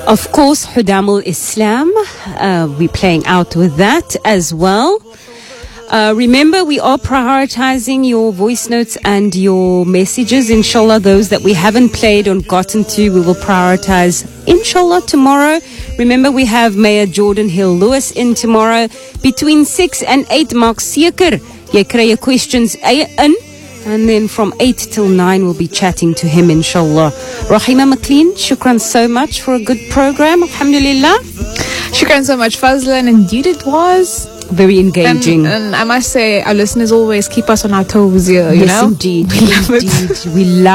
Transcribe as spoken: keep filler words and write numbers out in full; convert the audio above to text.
Of course, Hudamul Islam. Uh, we're playing out with that as well. Uh, remember, we are prioritizing your voice notes and your messages. Inshallah, those that we haven't played or gotten to, we will prioritize, inshallah, tomorrow. Remember, we have Mayor Jordan Hill Lewis in tomorrow. Between six and eight, maak seker jy kry jou questions in. And then from eight till nine, we'll be chatting to him, inshallah. Rahima McLean, shukran so much for a good program. Alhamdulillah. Shukran so much, Fazla. And indeed it was very engaging. And, and I must say, our listeners always keep us on our toes here, you yes, know? Indeed. We love indeed. it. We love